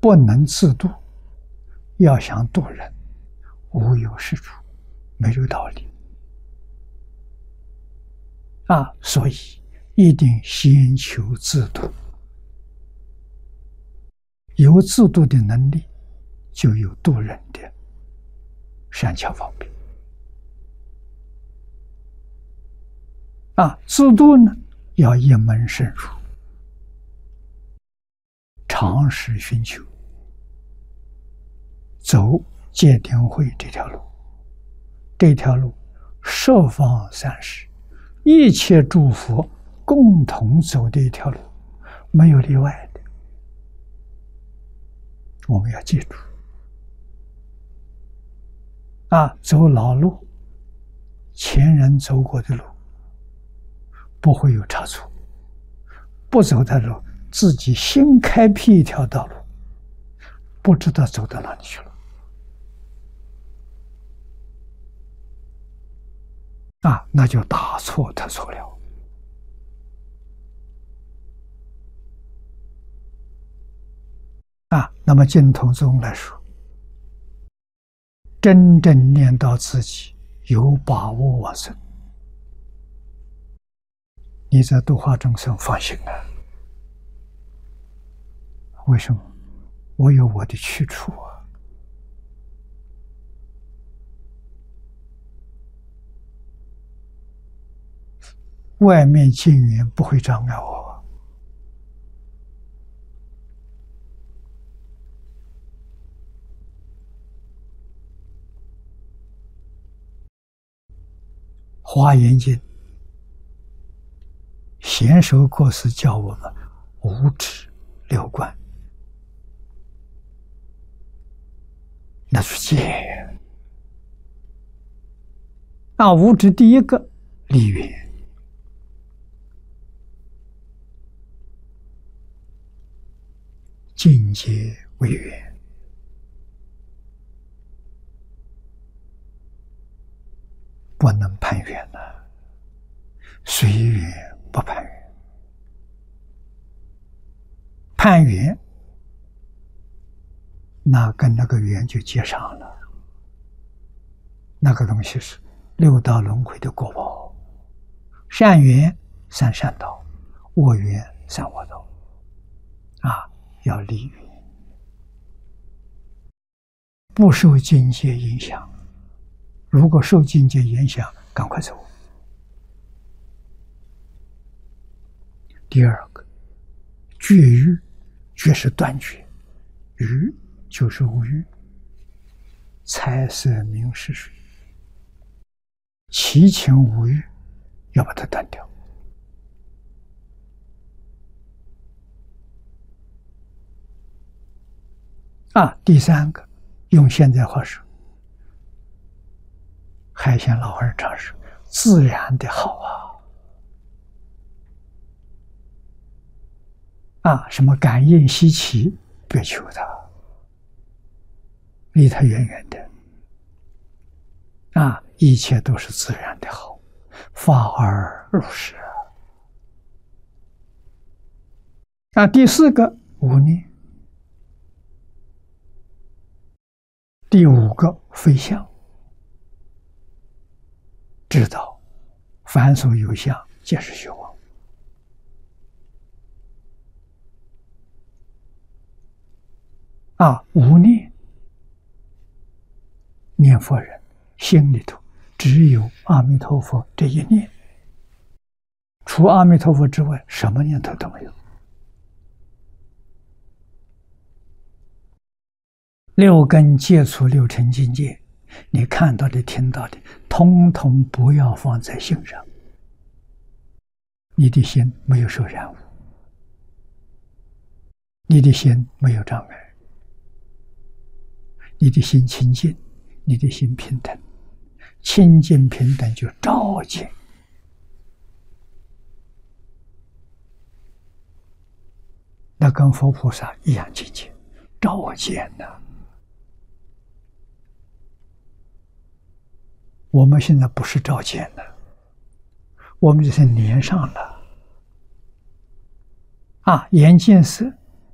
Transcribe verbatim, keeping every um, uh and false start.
不能自度，要想度人，无有是处，没这个道理啊！所以一定先求自度，有自度的能力，就有度人的善巧方便啊！自度呢，要一门深入，长时熏求，走戒定慧这条路。这条路十方三世一切诸佛共同走的一条路，没有例外的。我们要记住啊，走老路，前人走过的路，不会有差错。不走的路，自己新开辟一条道路，不知道走到哪里去了啊，那就大错特错了啊。那么净土宗来说，真正念到自己有把握往生，你在度化众生放心啊。为什么？我有我的去处啊。外面境缘不会障碍我。华严经贤首国师教我们五指六观，那是戒啊。五指第一个离缘，境界为缘，不能攀缘了，随缘不攀缘。攀缘，那跟那个缘就接上了。那个东西是六道轮回的果报，善缘三善道，恶缘三恶道啊。要离缘，不受境界影响。如果受境界影响，赶快走。第二个，绝欲，绝是断绝，欲就是无欲，财色名食睡，七情五欲，要把它断掉。啊，第三个，用现在话说，海鲜老和尚常说，自然的好啊！啊，什么感应稀奇，别求它，离它远远的。啊，一切都是自然的好，法而入实。啊，第四个，无念。第五个，非相，知道凡所有相，皆是虚妄。啊，无念，念佛人心里头只有阿弥陀佛这一念，除阿弥陀佛之外，什么念头都没有。六根接触六尘境界，你看到的、听到的，通通不要放在心上。你的心没有受染污，你的心没有障碍，你的心清净，你的心平等，清净平等就照见。那跟佛菩萨一样境界，照见呐、啊。我们现在不是照见了，我们就是连上了。啊，眼见色